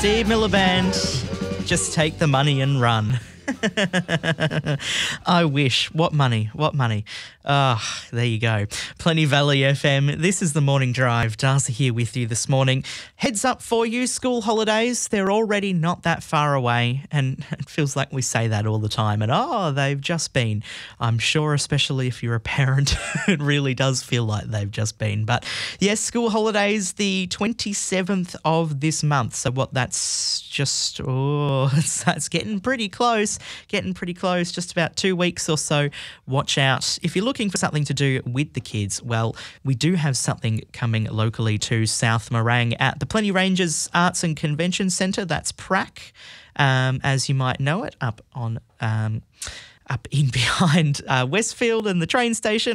Steve Miller Band, just take the money and run. I wish. What money? What money? There you go. Plenty Valley FM. This is the Morning Drive. Darcy here with you this morning. Heads up for you, school holidays. They're already not that far away, and it feels like we say that all the time. And they've just been. I'm sure, especially if you're a parent, it really does feel like they've just been. But yes, school holidays, the 27th of this month. So that's just, it's getting pretty close. Just about 2 weeks or so. Watch out. If you're looking for something to do with the kids, well, we do have something coming locally to South Morang at the Plenty Ranges Arts and Convention Centre. That's PRAC, as you might know it, up in behind Westfield and the train station.